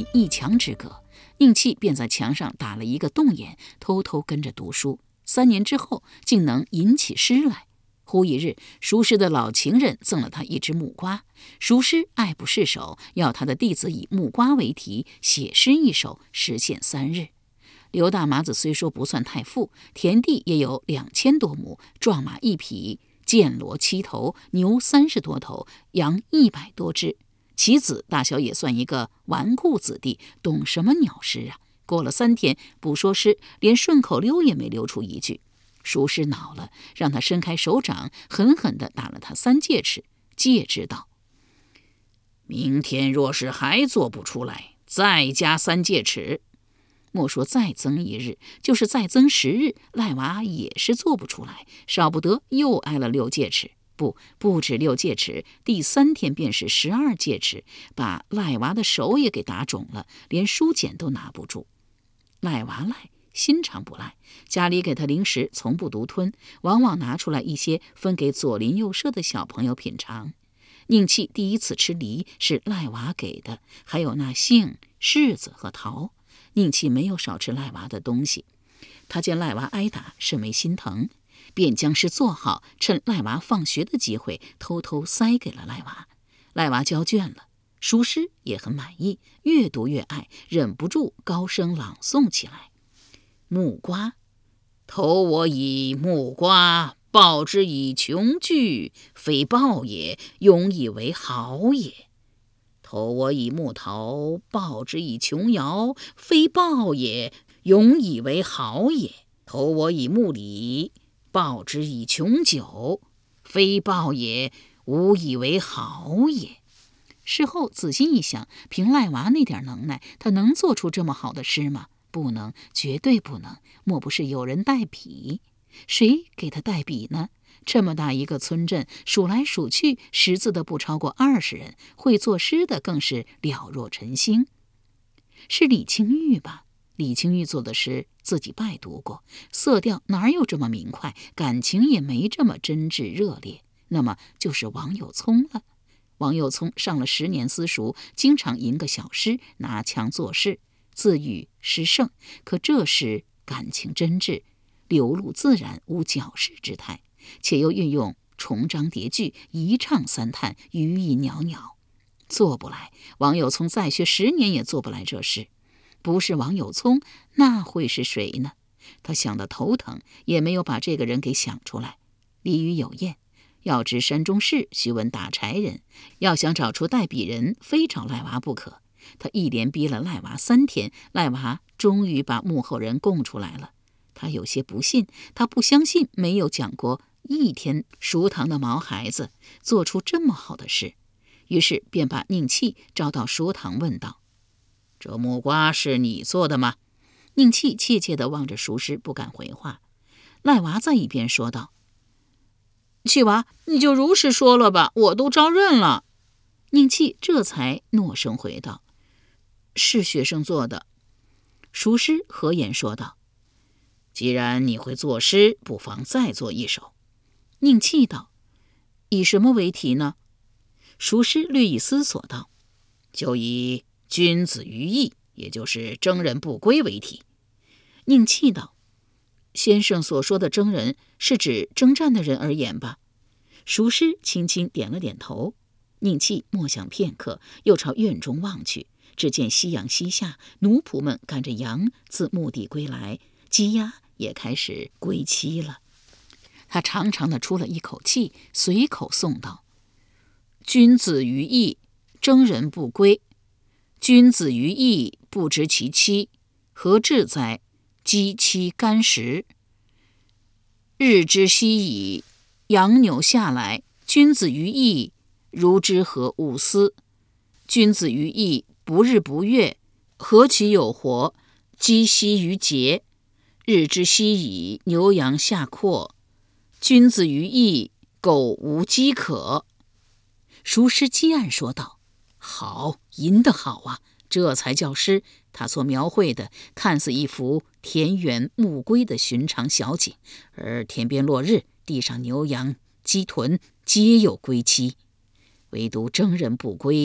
一墙之隔。宁气便在墙上打了一个洞眼，偷偷跟着读书。3年之后，竟能吟起诗来。忽一日，熟师的老情人赠了他一只木瓜，熟师爱不释手，要他的弟子以木瓜为题写诗一首，时限3日。刘大麻子虽说不算太富，田地也有2000多亩，壮马1匹，涧骡7头，牛30多头，羊100多只。其子大小也算一个纨绔子弟，懂什么鸟诗啊？过了3天，不说诗，连顺口溜也没溜出一句。熟师恼了，让他伸开手掌，狠狠地打了他3戒尺，戒之道：明天若是还做不出来，再加3戒尺。莫说再增1日，就是再增10日，赖娃也是做不出来，少不得又挨了6戒尺。不止6戒尺，第3天便是12戒尺，把赖娃的手也给打肿了，连书简都拿不住。赖娃赖，心肠不赖，家里给他零食从不独吞，往往拿出来一些分给左邻右舍的小朋友品尝。宁气第一次吃梨是赖娃给的，还有那杏、柿子和桃。宁气没有少吃赖娃的东西，他见赖娃挨打，甚为心疼，便将诗做好，趁赖娃放学的机会偷偷塞给了赖娃。赖娃交卷了，熟诗也很满意，越读越爱，忍不住高声朗诵起来：木瓜，投我以木瓜，报之以琼琚，非报也，永以为好也。投我以木桃，报之以琼瑶，非报也，永以为好也。投我以木李，报之以琼酒，非报也，无以为好也。事后仔细一想，凭赖娃那点能耐，他能做出这么好的诗吗？不能，绝对不能。莫不是有人代笔？谁给他代笔呢？这么大一个村镇，数来数去，识字的不超过20人，会作诗的更是了若晨星。是李清玉吧？李清玉做的诗自己拜读过，色调哪有这么明快，感情也没这么真挚热烈。那么就是王有聪了。王有聪上了10年私塾，经常吟个小诗，拿腔作势，自语诗圣。可这诗感情真挚，流露自然，无矫饰之态，且又运用重章叠句，一唱3叹，余音袅袅。做不来，王有聪再学10年也做不来这诗。不是王有聪，那会是谁呢？他想得头疼，也没有把这个人给想出来。俚语有谚，要知山中事，须问打柴人。要想找出代笔人，非找赖娃不可。他一连逼了赖娃3天，赖娃终于把幕后人供出来了。他有些不信，他不相信没有讲过1天熟堂的毛孩子做出这么好的事。于是便把宁气招到书堂问道：这木瓜是你做的吗？宁气怯怯地望着熟师，不敢回话。赖娃在一边说道：气娃，你就如实说了吧，我都招认了。宁气这才诺声回道：是学生做的。熟师合眼说道：既然你会作诗，不妨再做一首。宁气道：以什么为题呢？熟师略一思索道：就以君子于义，也就是征人不归为题。宁气道：先生所说的征人，是指征战的人而言吧？熟师轻轻点了点头。宁气默想片刻，又朝院中望去，只见夕阳西下，奴仆们赶着羊自墓地归来，鸡鸭也开始归期了。他长长的出了一口气，随口诵道：君子于义，征人不归。君子于义，不知其妻，何至哉？鸡妻干食。日之夕矣，羊牛下来。君子于义，如之何勿思？君子于义，不日不月，何其有活？鸡息于节。日之夕矣，牛羊下阔。君子于义，苟无饥渴。熟师击案说道：好，吟得好啊，这才叫诗。他所描绘的看似一幅田园牧归的寻常小景，而天边落日，地上牛羊鸡豚皆有归期，唯独征人不归，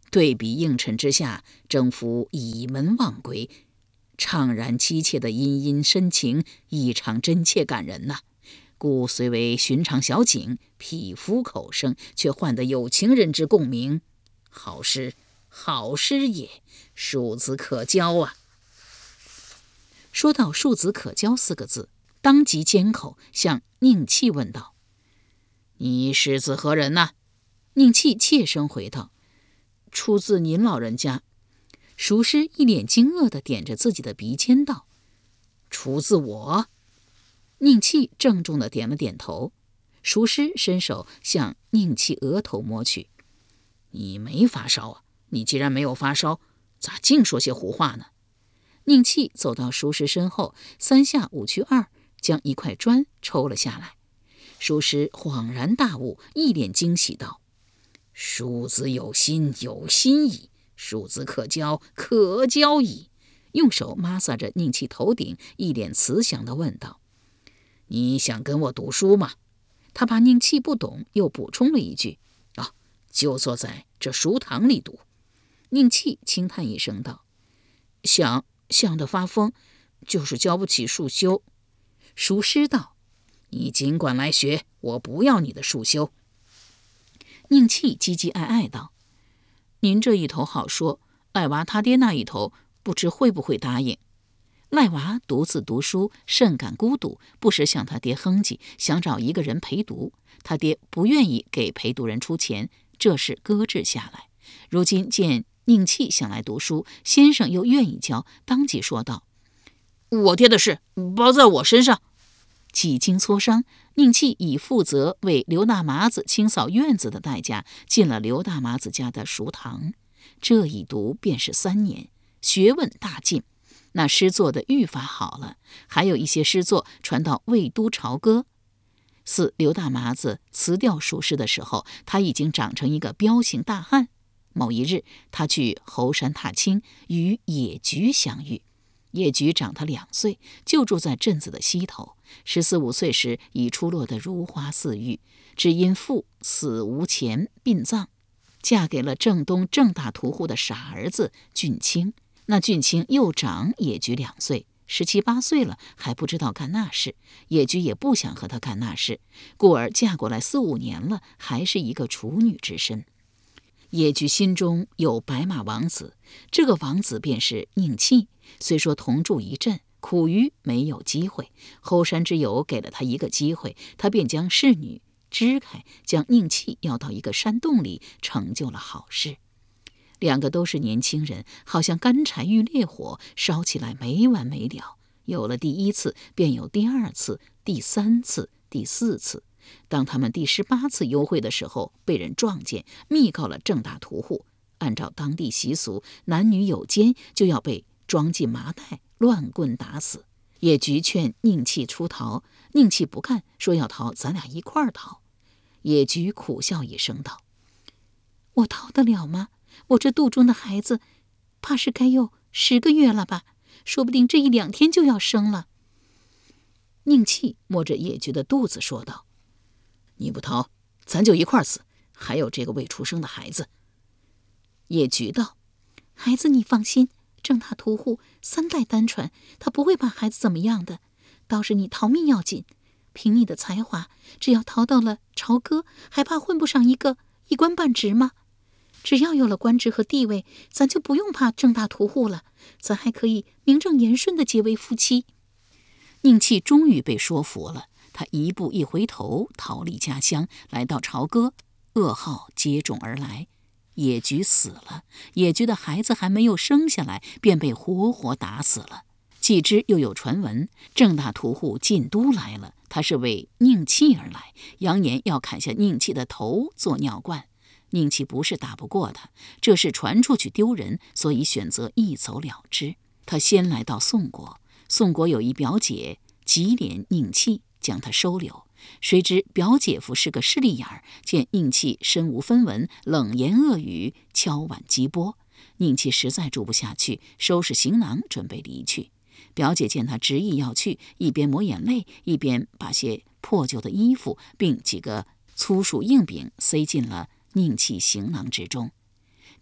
对比映衬之下，征服倚门忘归，怅然凄切的殷殷深情异常真切感人呐。故虽为寻常小景，匹夫口声，却换得有情人之共鸣。好诗，好诗也，庶子可教啊！说到庶子可教4个字，当即缄口，向宁戚问道：“你师子何人呐？”宁戚怯声回道：“出自您老人家。”熟师一脸惊愕地点着自己的鼻尖道：“出自我？”宁戚郑重地点了点头。熟师伸手向宁戚额头摸去：“你没发烧啊？你既然没有发烧，咋净说些胡话呢？”宁戚走到熟师身后，3下5去2，将一块砖抽了下来。熟师恍然大悟，一脸惊喜道：“庶子有心，有心矣！庶子可教，可教矣！”用手抹撒着宁戚头顶，一脸慈祥地问道：“你想跟我读书吗？”他怕宁戚不懂，又补充了一句：“就坐在这书堂里读。”宁戚轻叹一声道：“想得发疯，就是教不起束修。”熟师道：“你尽管来学，我不要你的束修。”宁戚唧唧爱爱道：“您这一头好说，赖娃他爹那一头不知会不会答应。”赖娃独自读书，甚感孤独，不时向他爹哼唧，想找一个人陪读。他爹不愿意给陪读人出钱，这事搁置下来。如今见宁戚想来读书，先生又愿意教，当即说道：“我爹的事包在我身上。”几经磋商，宁戚以负责为刘大麻子清扫院子的代价，进了刘大麻子家的书堂。这一读便是3年，学问大进。那诗作的语法好了，还有一些诗作传到魏都朝歌。似刘大麻子辞掉熟师的时候，他已经长成一个彪形大汉。某一日，他去猴山踏青，与野菊相遇。野菊长他2岁，就住在镇子的西头。14、15岁时，已出落得如花似玉，只因父死无钱殡葬，嫁给了郑东郑大屠户的傻儿子俊清。那俊清又长野菊2岁，17、18岁了，还不知道干那事。野菊也不想和他干那事，故而嫁过来4、5年了，还是一个处女之身。野菊心中有白马王子，这个王子便是宁戚。虽说同住一镇，苦于没有机会，后山之友给了他一个机会，他便将侍女支开，将宁戚要到一个山洞里，成就了好事。2个都是年轻人，好像干柴遇烈火，烧起来没完没了。有了第1次，便有第2次、第3次、第4次。当他们第18次幽会的时候，被人撞见，密告了郑大屠户。按照当地习俗，男女有奸就要被装进麻袋，乱棍打死。野菊劝宁戚出逃，宁戚不干，说要逃，咱俩一块儿逃。野菊苦笑一声道：“我逃得了吗？我这肚中的孩子，怕是该有10个月了吧？说不定这1、2天就要生了。”宁戚摸着野菊的肚子说道：“你不逃，咱就一块儿死，还有这个未出生的孩子。”野菊道：“孩子你放心，郑大屠户3代单传，他不会把孩子怎么样的。倒是你逃命要紧，凭你的才华，只要逃到了朝歌，还怕混不上一个一官半职吗？只要有了官职和地位，咱就不用怕郑大屠户了，咱还可以名正言顺地结为夫妻。”宁戚终于被说服了，他一步一回头，逃离家乡，来到朝歌。噩耗接踵而来，野菊死了，野菊的孩子还没有生下来，便被活活打死了。继之又有传闻，郑大屠户进都来了，他是为宁戚而来，扬言要砍下宁戚的头做尿罐。宁戚不是打不过他，这事传出去丢人，所以选择一走了之。他先来到宋国，宋国有一表姐极怜宁戚，将他收留。谁知表姐夫是个势利眼儿，见宁戚身无分文，冷言恶语，敲碗击钵。宁戚实在住不下去，收拾行囊准备离去。表姐见他执意要去，一边抹眼泪，一边把些破旧的衣服并几个粗数硬饼塞进了宁戚行囊之中。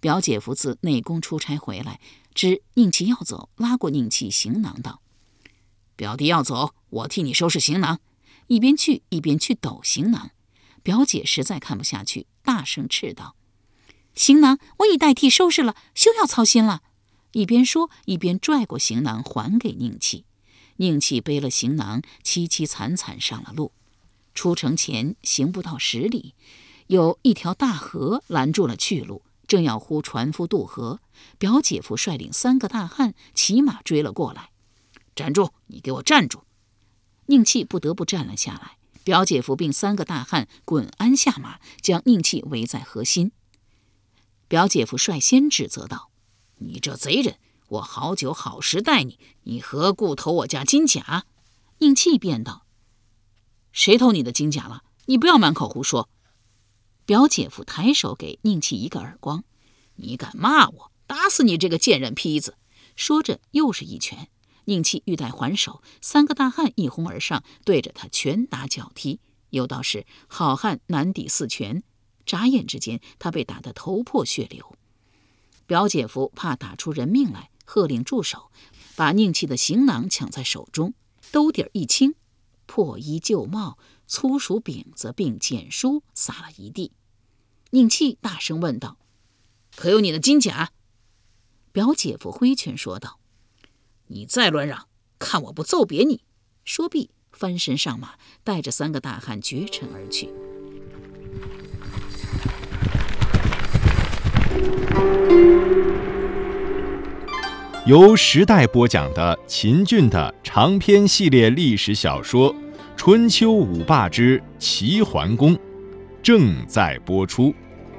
表姐夫自内宫出差回来，知宁气要走，拉过宁气行囊道：“表弟要走，我替你收拾行囊。”一边去一边去抖行囊。表姐实在看不下去，大声斥道：“行囊我已代替收拾了，休要操心了。”一边说一边拽过行囊还给宁气。宁气背了行囊，凄凄惨惨上了路。出城前行不到10里，有一条大河拦住了去路，正要呼船夫渡河。表姐夫率领3个大汉骑马追了过来。“站住！你给我站住！”宁气不得不站了下来。表姐夫并3个大汉滚鞍下马，将宁气围在河心。表姐夫率先指责道：“你这贼人，我好酒好食待你，你何故偷我家金甲？”宁气便道：“谁偷你的金甲了？你不要满口胡说！”表姐夫抬手给宁气一个耳光：“你敢骂我，打死你这个贱人坯子！”说着又是一拳。宁气欲待还手，3个大汉一哄而上，对着他拳打脚踢。有道是好汉难抵4拳，眨眼之间他被打得头破血流。表姐夫怕打出人命来，喝令住手，把宁气的行囊抢在手中，兜底一清，破衣旧帽、粗薯饼子并简书撒了一地。宁气大声问道：“可有你的金甲？”表姐夫挥拳说道：“你再乱嚷，看我不揍扁你！”说毕，翻身上马，带着3个大汉绝尘而去。 由时代播讲的秦俊的长篇系列历史小说《春秋五霸之齐桓公》正在播出。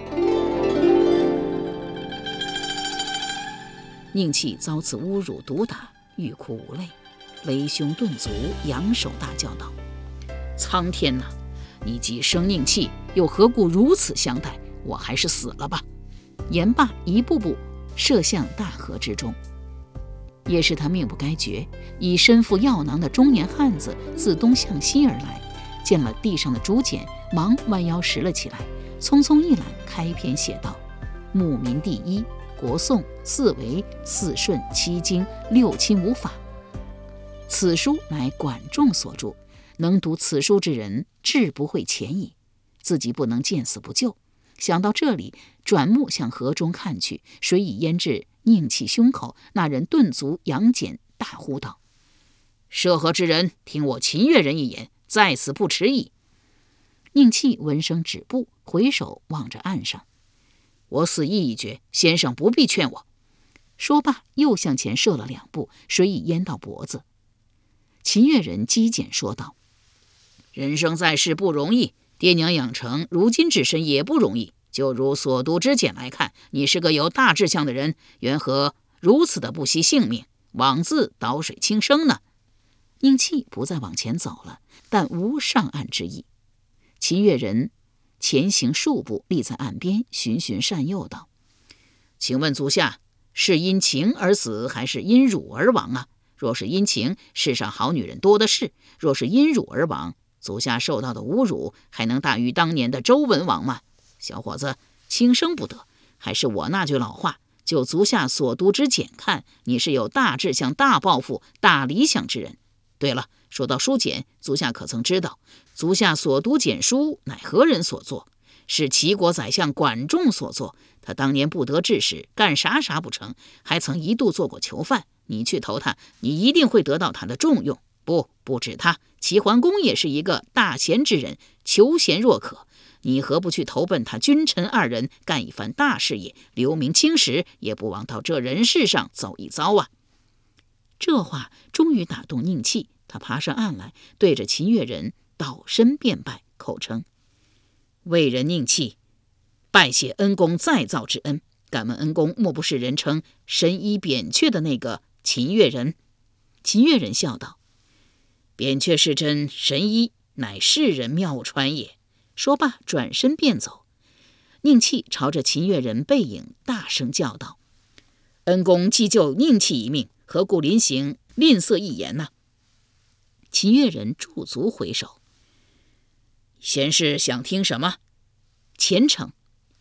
宁气遭此侮辱毒打，欲哭无泪，勒胸顿足，扬手大叫道：“苍天哪！你既生宁气，又何故如此相待？我还是死了吧！”言罢，一步步射向大河之中。也是他命不该绝，以身负药囊的中年汉子自东向西而来，见了地上的竹简，忙弯腰拾了起来，匆匆一览，开篇写道：“牧民第一，国颂4维4顺7经6亲5法。”此书乃管仲所著，能读此书之人，志不会浅矣。自己不能见死不救，想到这里，转目向河中看去，水已淹至宁气胸口。那人顿足扬锏，大呼道：“涉河之人，听我秦越人一言，在此不迟矣！”宁气闻声止步，回首望着岸上：“我死意已决，先生不必劝我。”说罢，又向前射了2步，水已淹到脖子。秦越人击简说道：“人生在世不容易，爹娘养成如今之身也不容易。就如所读之简来看，你是个有大志向的人，缘何如此的不惜性命，枉自倒水轻生呢？”宁气不再往前走了，但无上岸之意。秦越人前行数步，立在岸边，循循善诱道：“请问足下，是因情而死，还是因辱而亡啊？若是因情，世上好女人多的是；若是因辱而亡，足下受到的侮辱，还能大于当年的周文王吗？小伙子，轻生不得，还是我那句老话，就足下所读之简看，你是有大志向、大抱负、大理想之人。对了，说到书简，足下可曾知道，足下所读简书乃何人所作？是齐国宰相管仲所作。他当年不得志时，干啥不成，还曾一度做过囚犯。你去投他，你一定会得到他的重用。不止他，齐桓公也是一个大贤之人，求贤若渴。你何不去投奔他君臣2人，干一番大事业，留名青史，也不枉到这人世上走一遭啊！”这话终于打动宁气，他爬上岸来，对着秦越人倒身便拜，口称：“为人宁气，拜谢恩公再造之恩。敢问恩公莫不是人称神医扁鹊的那个秦越人？”秦越人笑道：“扁鹊是真神医，乃世人妙传也。”说罢转身便走。宁气朝着秦越人背影大声叫道：“恩公既救宁气一命，何故临行吝啬一言呢？”秦越人驻足回首：“贤士想听什么？”虔诚。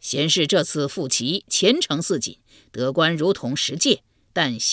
贤士这次赴齐前程似锦，得官如同石芥，但